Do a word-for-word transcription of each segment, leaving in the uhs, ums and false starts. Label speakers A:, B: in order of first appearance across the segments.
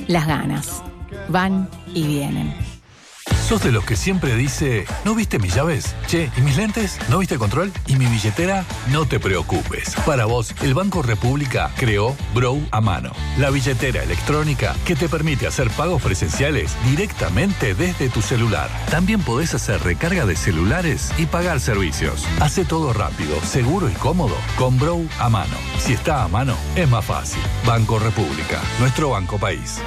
A: Las ganas van y vienen.
B: ¿Sos de los que siempre dice, ¿no viste mis llaves? Che, ¿y mis lentes? ¿No viste control? ¿Y mi billetera? No te preocupes. Para vos, el Banco República creó Brow a mano, la billetera electrónica que te permite hacer pagos presenciales directamente desde tu celular. También podés hacer recarga de celulares y pagar servicios. Hace todo rápido, seguro y cómodo con Brow a mano. Si está a mano, es más fácil. Banco República, nuestro banco país.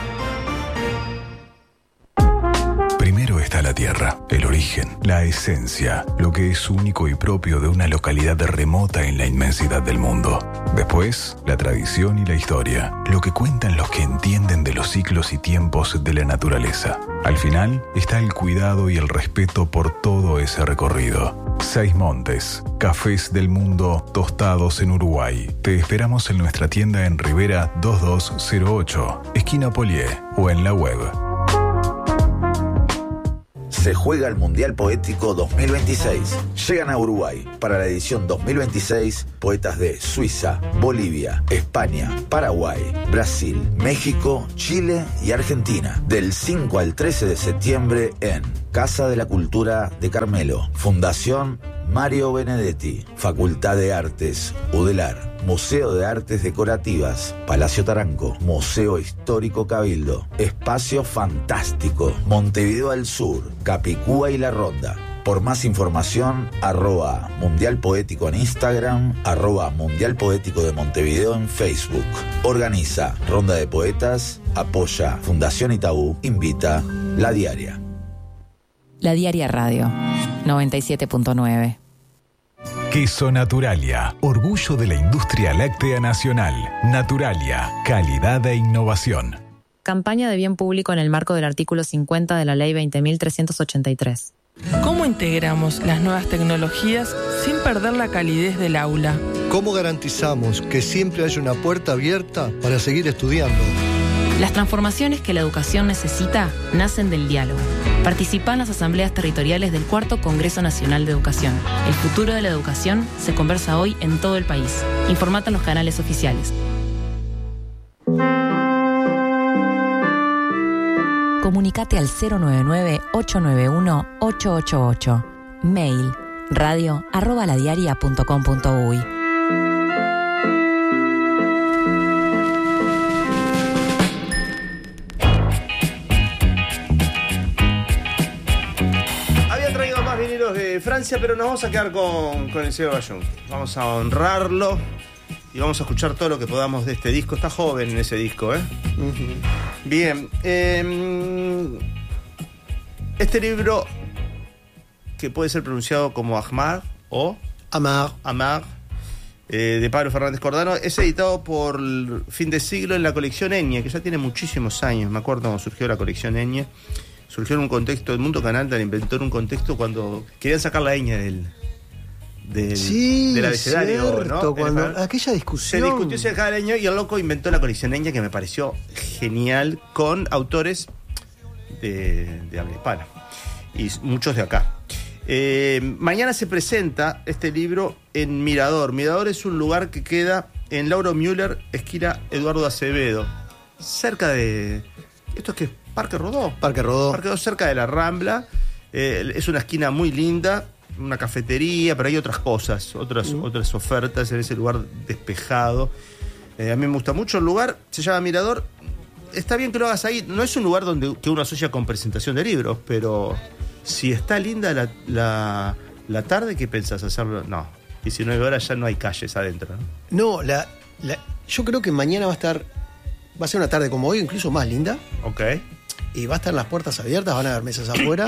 C: Primero está la tierra, el origen, la esencia, lo que es único y propio de una localidad remota en la inmensidad del mundo. Después, la tradición y la historia, lo que cuentan los que entienden de los ciclos y tiempos de la naturaleza. Al final, está el cuidado y el respeto por todo ese recorrido. Seis Montes, cafés del mundo tostados en Uruguay. Te esperamos en nuestra tienda en Rivera dos dos cero ocho, esquina Polié, o en la web.
D: Se juega el Mundial Poético dos mil veintiséis. Llegan a Uruguay para la edición dos mil veintiséis poetas de Suiza, Bolivia, España, Paraguay, Brasil, México, Chile y Argentina. Del cinco al trece de septiembre en Casa de la Cultura de Carmelo, Fundación Mario Benedetti, Facultad de Artes, Udelar, Museo de Artes Decorativas, Palacio Taranco, Museo Histórico Cabildo, Espacio Fantástico, Montevideo al Sur, Capicúa y La Ronda. Por más información, arroba Mundial Poético en Instagram, arroba Mundial Poético de Montevideo en Facebook. Organiza Ronda de Poetas, apoya Fundación Itaú, invita La Diaria.
A: La Diaria Radio, noventa y siete punto nueve.
C: Queso Naturalia, orgullo de la industria láctea nacional. Naturalia, calidad e innovación.
E: Campaña de bien público en el marco del artículo cincuenta de la Ley veinte mil trescientos ochenta y tres.
F: ¿Cómo integramos las nuevas tecnologías sin perder la calidez del aula?
G: ¿Cómo garantizamos que siempre haya una puerta abierta para seguir estudiando?
E: Las transformaciones que la educación necesita nacen del diálogo. Participa en las asambleas territoriales del Cuarto Congreso Nacional de Educación. El futuro de la educación se conversa hoy en todo el país. Informate en los canales oficiales.
A: Comunicate al cero nueve nueve, ocho nueve uno, ocho ocho ocho. Mail radio arroba ladiaria punto com punto uy.
H: De Francia, pero nos vamos a quedar con, con el señor Bayón. Vamos a honrarlo y vamos a escuchar todo lo que podamos de este disco. Está joven en ese disco, ¿eh? Uh-huh. Bien. Eh, este libro, que puede ser pronunciado como Ahmar o
G: Amar,
H: Amar eh, de Pablo Fernández Cordano, es editado por Fin de Siglo en la colección Eñe, que ya tiene muchísimos años. Me acuerdo cuando surgió la colección Eñe. Surgió en un contexto, el Mundo Canal la inventó en un contexto cuando querían sacar la ñ del, del,
G: sí,
H: del abecedario,
G: cierto,
H: ¿no?
G: Cuando
H: el,
G: aquella discusión.
H: Se discutió si dejaba el ñ y el loco inventó la colección ñ, que me pareció genial, con autores de, de habla hispana y muchos de acá. Eh, mañana se presenta este libro en Mirador. Mirador es un lugar que queda en Lauro Müller, esquina Eduardo Acevedo, cerca de... ¿Esto es qué? Parque Rodó.
G: Parque Rodó.
H: Parque Rodó, cerca de la Rambla. Eh, es una esquina muy linda, una cafetería, pero hay otras cosas, otras, uh-huh. otras ofertas en ese lugar despejado. Eh, a mí me gusta mucho el lugar, se llama Mirador. Está bien que lo hagas ahí. No es un lugar donde que uno asocia con presentación de libros, pero si está linda la, la, la tarde, ¿qué pensás hacerlo? No, diecinueve horas ya no hay calles adentro, ¿no?
G: No, la, la, yo creo que mañana va a estar, va a ser una tarde como hoy, incluso más linda.
H: Ok.
G: Y va a estar las puertas abiertas, van a haber mesas afuera.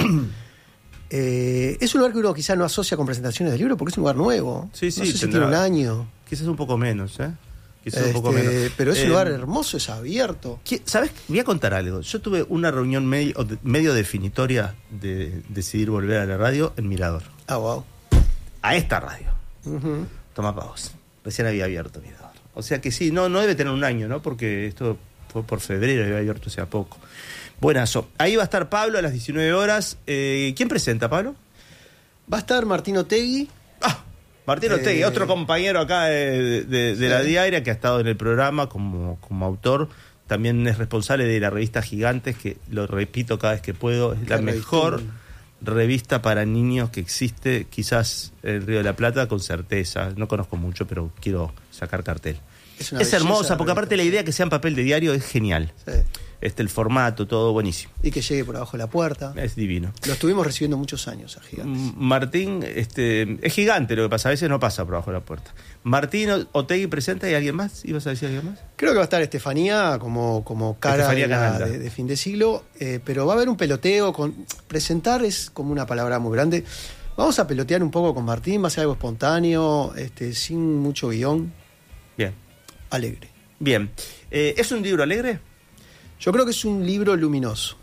G: eh, es un lugar que uno quizás no asocia con presentaciones de libros porque es un lugar nuevo.
H: Sí, sí,
G: no sé si
H: tendrá,
G: tiene un año.
H: Quizás un poco menos, ¿eh? Quizás
G: este,
H: un poco menos.
G: Pero es un
H: eh,
G: lugar hermoso, es abierto.
H: ¿Sabes? Voy a contar algo. Yo tuve una reunión medio, medio definitoria de decidir volver a la radio en Mirador.
G: Ah, wow.
H: A esta radio. Uh-huh. Toma pa' vos. Recién había abierto Mirador. O sea que sí, no, no debe tener un año, ¿no? Porque esto fue por febrero, había abierto hace poco. Buenazo. Ahí va a estar Pablo a las diecinueve horas. Eh, ¿Quién presenta, Pablo?
G: Va a estar Martín Otegui.
H: Ah, Martín Otegui, eh, otro compañero acá de, de, de sí. La Diaria, que ha estado en el programa como, como autor también es responsable de la revista Gigantes, que lo repito cada vez que puedo, es la mejor revista para niños que existe, quizás en el Río de la Plata, con certeza. No conozco mucho, pero quiero sacar cartel. Es, es hermosa, porque aparte la idea que sea en papel de diario es genial. Sí. Este, el formato, todo buenísimo.
G: Y que llegue por abajo de la puerta.
H: Es divino.
G: Lo estuvimos recibiendo muchos años a Gigantes.
H: Martín, este, es gigante lo que pasa, a veces no pasa por abajo de la puerta. Martín Otegui presenta, ¿y alguien más? ¿Ibas a decir alguien más?
G: Creo que va a estar Estefanía como, como cara de, la, de, de fin de siglo, eh, pero va a haber un peloteo. Con presentar es como una palabra muy grande. Vamos a pelotear un poco con Martín, va a ser algo espontáneo, este, sin mucho guión.
H: Bien.
G: Alegre.
H: Bien. Eh, ¿Es un libro alegre?
G: Yo creo que es un libro luminoso.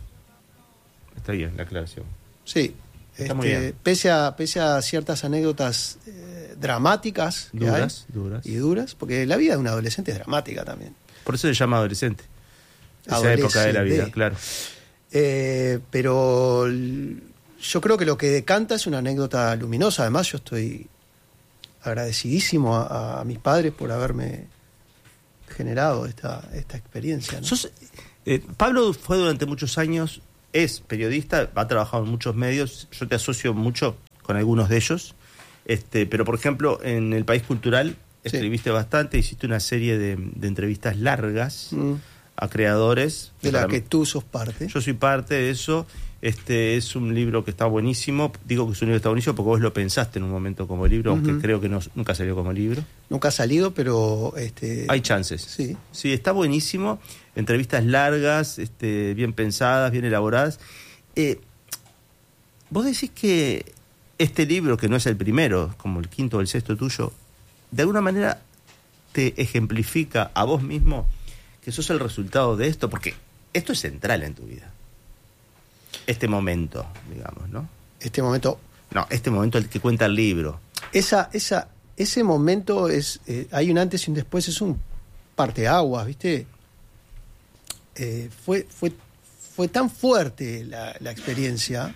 H: Está bien la aclaración.
G: Sí.
H: Está
G: este,
H: muy bien.
G: Pese a, pese a ciertas anécdotas eh, dramáticas.
H: Duras,
G: hay,
H: duras.
G: Y duras, porque la vida de un adolescente es dramática también.
H: Por eso se llama adolescente. Esa
G: Adolescente.
H: época de la vida, claro.
G: Eh, pero yo creo que lo que decanta es una anécdota luminosa. Además, yo estoy agradecidísimo a, a mis padres por haberme generado esta, esta experiencia, ¿no?
H: Sos, eh, Pablo fue durante muchos años, es periodista, ha trabajado en muchos medios, yo te asocio mucho con algunos de ellos, este, pero por ejemplo en El País Cultural escribiste sí. bastante, hiciste una serie de, de entrevistas largas mm. a creadores.
G: De la que tú sos parte.
H: Yo soy parte de eso. Este es un libro que está buenísimo. Digo que es un libro que está buenísimo porque vos lo pensaste en un momento como libro, uh-huh. aunque creo que no, nunca salió como libro.
G: Nunca ha salido, pero este
H: hay chances.
G: Sí.
H: Sí, está buenísimo. Entrevistas largas, este, bien pensadas, bien elaboradas. Eh, vos decís que este libro, que no es el primero, como el quinto o el sexto tuyo, de alguna manera te ejemplifica a vos mismo que sos el resultado de esto, porque esto es central en tu vida. Este momento, digamos, ¿no?
G: Este momento...
H: No, este momento el que cuenta el libro.
G: Esa, esa, ese momento es... Eh, hay un antes y un después, es un parteaguas, ¿viste? Eh, fue, fue, fue tan fuerte la, la experiencia,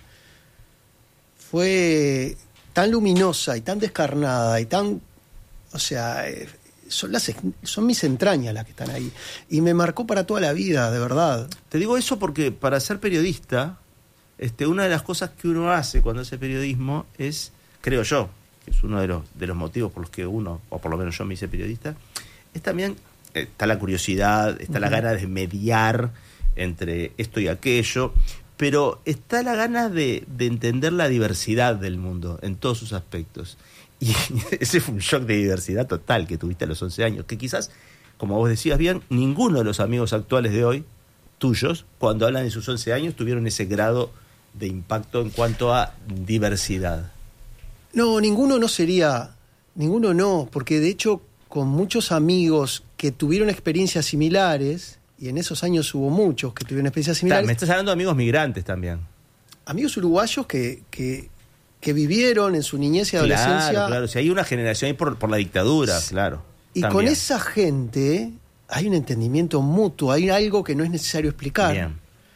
G: fue tan luminosa y tan descarnada y tan... O sea... Eh, Son, las, son mis entrañas las que están ahí. Y me marcó para toda la vida, de verdad.
H: Te digo eso porque para ser periodista, este, una de las cosas que uno hace cuando hace periodismo es, creo yo, que es uno de los, de los motivos por los que uno, o por lo menos yo me hice periodista, es también, está la curiosidad, está uh-huh. la gana de mediar entre esto y aquello, pero está la gana de, de entender la diversidad del mundo en todos sus aspectos. Y ese fue un shock de diversidad total que tuviste a los once años, que quizás, como vos decías bien, ninguno de los amigos actuales de hoy, tuyos, cuando hablan de sus once años, tuvieron ese grado de impacto en cuanto a diversidad.
G: No, ninguno no sería, ninguno no, porque de hecho con muchos amigos que tuvieron experiencias similares, y en esos años hubo muchos que tuvieron experiencias similares.
H: Claro, me estás hablando de amigos migrantes también.
G: Amigos uruguayos que... que que vivieron en su niñez y adolescencia.
H: Claro, claro, si hay una generación ahí por, por la dictadura, sí. claro.
G: Y también. Con esa gente hay un entendimiento mutuo, hay algo que no es necesario explicar.
H: Bien.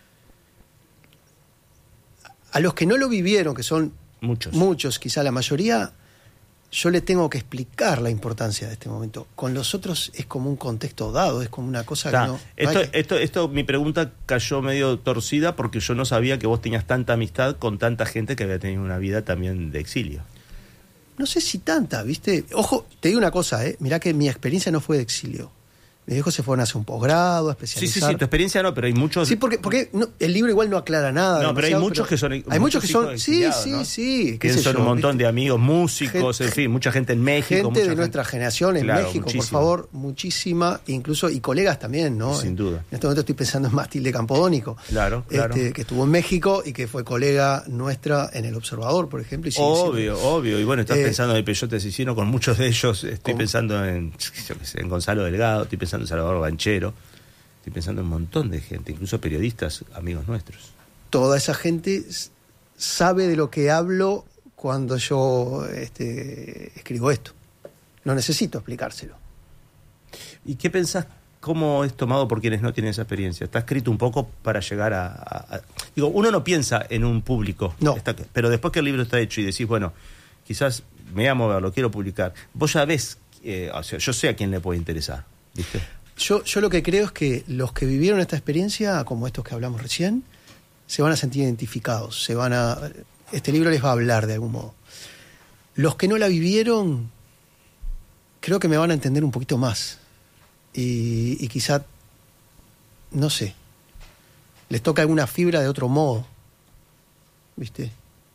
G: A los que no lo vivieron, que son
H: muchos,
G: muchos, quizá la mayoría, yo le tengo que explicar la importancia de este momento. Con los otros es como un contexto dado, es como una cosa
H: Ta,
G: que no...
H: Esto,
G: no que...
H: esto, esto, mi pregunta cayó medio torcida porque yo no sabía que vos tenías tanta amistad con tanta gente que había tenido una vida también de exilio.
G: No sé si tanta, ¿viste? Ojo, te digo una cosa, ¿eh? Mirá que mi experiencia no fue de exilio. Mis hijos se fueron a hacer un posgrado, a especializar.
H: Sí, sí, sí, tu experiencia no, pero hay muchos...
G: Sí, porque, porque no, el libro igual no aclara nada.
H: No, pero hay muchos que son...
G: Hay muchos que son... Sí, sí,
H: ¿no?
G: sí.
H: Que son yo, un montón ¿viste? de amigos, músicos, gente, en fin, mucha gente en México.
G: Gente
H: mucha
G: de
H: gente...
G: nuestra generación en claro, México, muchísima. Por favor, muchísima. Incluso, y colegas también, ¿no?
H: Sin duda.
G: En este momento estoy pensando en Matilde Campodónico.
H: Claro, claro.
G: Este, que estuvo en México y que fue colega nuestra en El Observador, por ejemplo. Y
H: obvio, siendo... obvio. Y bueno, estás eh, pensando en el Peyote Asesino con muchos de ellos. Estoy ¿cómo? pensando en, yo qué sé, en Gonzalo Delgado, estoy pensando en Salvador Banchero. Estoy pensando en un montón de gente, incluso periodistas, amigos nuestros.
G: Toda esa gente sabe de lo que hablo cuando yo este, escribo esto. No necesito explicárselo.
H: ¿Y qué pensás, cómo es tomado por quienes no tienen esa experiencia? Está escrito un poco para llegar a... a, a digo, uno no piensa en un público,
G: no.
H: está, pero después que el libro está hecho y decís, bueno, quizás me voy a mover, lo quiero publicar, vos ya ves, eh, o sea, yo sé a quién le puede interesar, ¿viste?
G: Yo, yo lo que creo es que los que vivieron esta experiencia, como estos que hablamos recién, se van a sentir identificados, se van a, este libro les va a hablar de algún modo. Los que no la vivieron, creo que me van a entender un poquito más. Y, y quizá, no sé, les toca alguna fibra de otro modo. ¿Viste?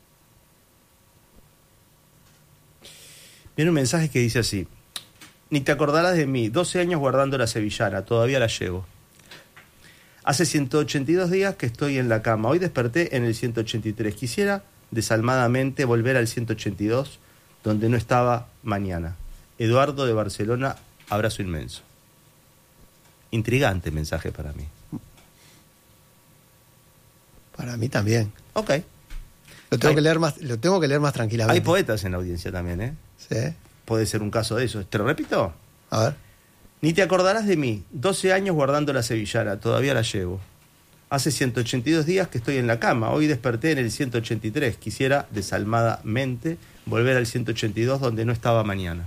H: Viene un mensaje que dice así: ni te acordarás de mí, doce años guardando la sevillana, todavía la llevo. Hace ciento ochenta y dos días que estoy en la cama, hoy desperté en el ciento ochenta y tres. Quisiera desalmadamente volver al ciento ochenta y dos, donde no estaba mañana. Eduardo de Barcelona, abrazo inmenso. Intrigante mensaje para mí.
G: Para mí también.
H: Ok.
G: Lo tengo,
H: Hay,
G: que leer más, lo tengo que leer más tranquilamente.
H: Hay poetas en la audiencia también, ¿eh?
G: Sí.
H: Puede ser un caso de eso. ¿Te lo repito?
G: A ver.
H: Ni te acordarás de mí, doce años guardando la sevillana, todavía la llevo. Hace ciento ochenta y dos días que estoy en la cama, hoy desperté en el ciento ochenta y tres. Quisiera desalmadamente volver al ciento ochenta y dos, donde no estaba mañana.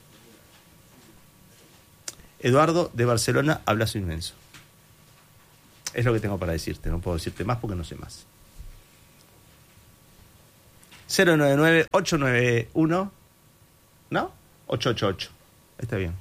H: Eduardo de Barcelona, abrazo inmenso. Es lo que tengo para decirte, no puedo decirte más porque no sé más. cero nueve nueve, ocho nueve uno, ¿no? ocho ocho ocho. Está bien.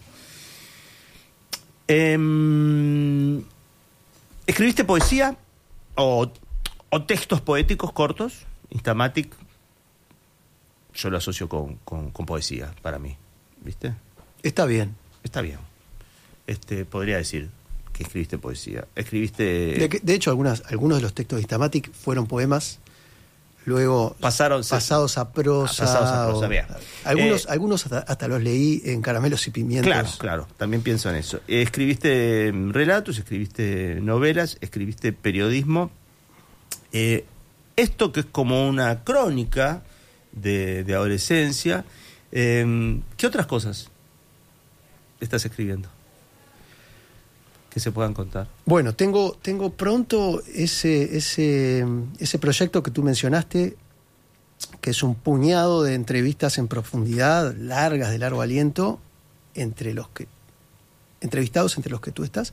H: Eh, ¿Escribiste poesía o, o textos poéticos cortos? Instamatic, yo lo asocio con, con, con poesía para mí, ¿viste?
G: Está bien.
H: Está bien. Este, podría decir que escribiste poesía. Escribiste...
G: De, de hecho, algunas, algunos de los textos de Instamatic fueron poemas, luego
H: Pasaron,
G: pasados a prosa.
H: Ah, pasados a prosa,
G: o,
H: bien.
G: algunos,
H: Eh,
G: algunos hasta, hasta los leí en Caramelos y Pimientos.
H: Claro, claro, también pienso en eso. Eh, escribiste relatos, escribiste novelas, escribiste periodismo. Eh, esto que es como una crónica de, de adolescencia, eh, ¿qué otras cosas estás escribiendo que se puedan contar?
G: Bueno, tengo, tengo pronto ese, ese, ese proyecto que tú mencionaste, que es un puñado de entrevistas en profundidad, largas, de largo aliento, entre los que entrevistados entre los que tú estás,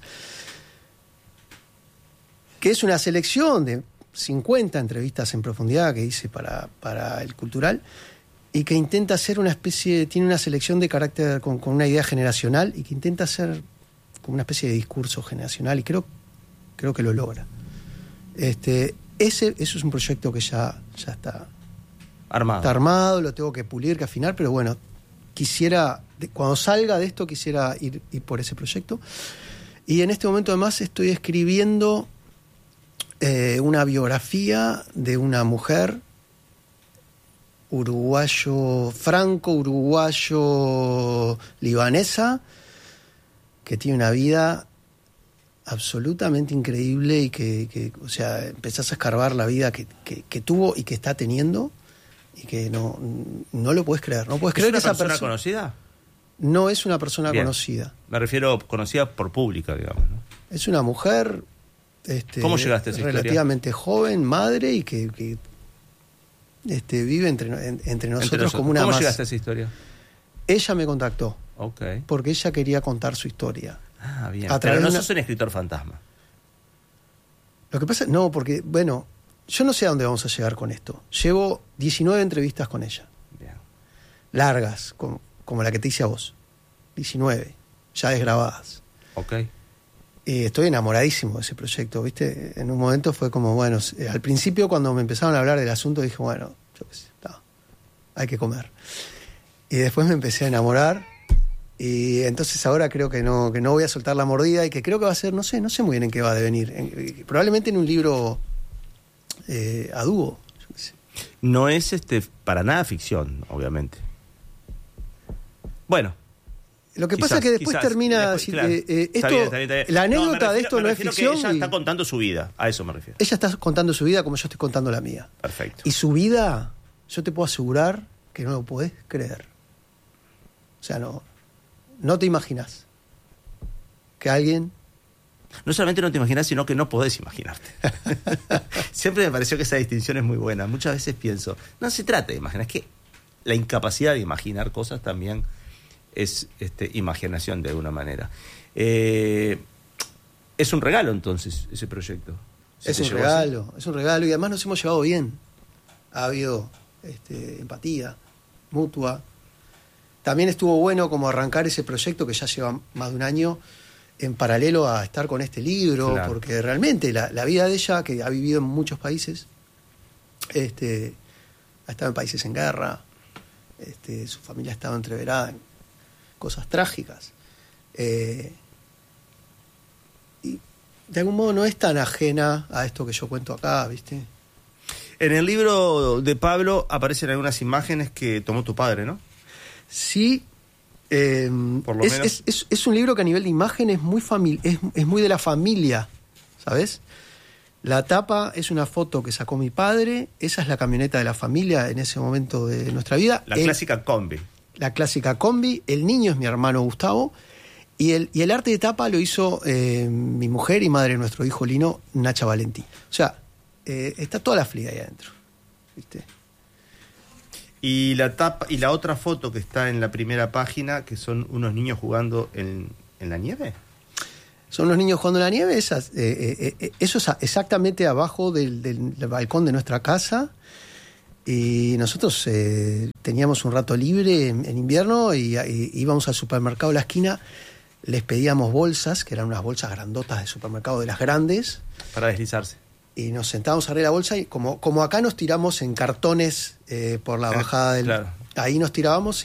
G: que es una selección de cincuenta entrevistas en profundidad que hice para, para el Cultural, y que intenta hacer una especie, tiene una selección de carácter con, con una idea generacional, y que intenta hacer como una especie de discurso generacional, y creo, creo que lo logra. Este, ese, eso es un proyecto que ya, ya está
H: Armado.
G: Está armado, lo tengo que pulir, que afinar, pero bueno, quisiera, cuando salga de esto, quisiera ir, ir por ese proyecto. Y en este momento además estoy escribiendo eh, una biografía de una mujer uruguayo, franco-uruguayo libanesa, que tiene una vida absolutamente increíble y que, que o sea, empezás a escarbar la vida que, que, que tuvo y que está teniendo, y que no, no lo puedes creer. No puedes creer que
H: ¿Es
G: esa
H: una persona
G: persona
H: conocida?
G: no es una persona
H: Bien.
G: conocida.
H: Me refiero conocida por pública, digamos, ¿no?
G: Es una mujer este,
H: ¿Cómo llegaste a esa historia?
G: relativamente joven, madre, y que, que este, vive entre, en- entre nosotros
H: Entre nosotros.
G: como una
H: ¿Cómo
G: más.
H: llegaste a esa historia?
G: Ella me contactó
H: Ok.
G: porque ella quería contar su historia.
H: Ah, bien.
G: A
H: Pero
G: través
H: no
G: de una-
H: sos un escritor fantasma.
G: Lo que pasa, no, porque, bueno, yo no sé a dónde vamos a llegar con esto. Llevo diecinueve entrevistas con ella,
H: Bien.
G: largas, como, como la que te hice a vos. diecinueve, ya desgrabadas.
H: Ok.
G: Y estoy enamoradísimo de ese proyecto, ¿viste? En un momento fue como, bueno, eh, al principio cuando me empezaron a hablar del asunto dije, bueno, yo qué sé, no, hay que comer. Y después me empecé a enamorar, y entonces ahora creo que no, que no voy a soltar la mordida, y que creo que va a ser, no sé, no sé muy bien en qué va a devenir. En- probablemente en un libro eh, a dúo, yo qué sé.
H: No es este para nada ficción, obviamente. Bueno.
G: Lo que
H: Quizás,
G: pasa es que después
H: quizás.
G: termina,
H: Después,
G: si-
H: claro.
G: eh, eh,
H: Está
G: esto,
H: bien, está bien, está bien.
G: la
H: No, me
G: anécdota de
H: refiero-
G: esto
H: me
G: no es
H: refiero que
G: ficción.
H: ella
G: y-
H: está contando su vida, a eso me refiero.
G: ella está contando su vida como yo estoy contando la mía.
H: Perfecto.
G: Y su vida, yo te puedo asegurar que no lo podés creer. O sea, no, no te imaginas que alguien...
H: No solamente no te imaginas, sino que no podés imaginarte. Siempre me pareció que esa distinción es muy buena. Muchas veces pienso, no se trata de imaginar, es que la incapacidad de imaginar cosas también es este, imaginación de alguna manera. Eh, es un regalo entonces ese proyecto.
G: Es un regalo, es un regalo y además nos hemos llevado bien. Ha habido este, empatía mutua. También estuvo bueno como arrancar ese proyecto que ya lleva más de un año en paralelo a estar con este libro, claro. Porque realmente la, la vida de ella, que ha vivido en muchos países, este, ha estado en países en guerra, este, su familia ha estado entreverada en cosas trágicas. Eh, y de algún modo no es tan ajena a esto que yo cuento acá, ¿viste?
H: En el libro de Pablo aparecen algunas imágenes que tomó tu padre, ¿no?
G: Sí. Eh,
H: Por lo
G: es,
H: menos.
G: Es, es, es un libro que a nivel de imagen es muy, famili- es, es muy de la familia, ¿sabes? La tapa es una foto que sacó mi padre, esa es la camioneta de la familia en ese momento de nuestra vida.
H: La
G: el,
H: clásica combi.
G: La clásica combi, el niño es mi hermano Gustavo, y el, y el arte de tapa lo hizo eh, mi mujer y madre de nuestro hijo Lino, Nacha Valentí. O sea, eh, está toda la fliga ahí adentro, ¿viste?
H: Y la tapa y la otra foto que está en la primera página, que son unos niños jugando en, en la nieve.
G: Son los niños jugando en la nieve, esas, eh, eh, eso es exactamente abajo del, del, del balcón de nuestra casa. Y nosotros eh, teníamos un rato libre en, en invierno y, y íbamos al supermercado de la esquina, les pedíamos bolsas, que eran unas bolsas grandotas de supermercado, de las grandes.
H: Para deslizarse.
G: Y nos sentábamos arriba de la bolsa y como, como acá nos tiramos en cartones eh, por la bajada del...
H: Claro.
G: Ahí nos tirábamos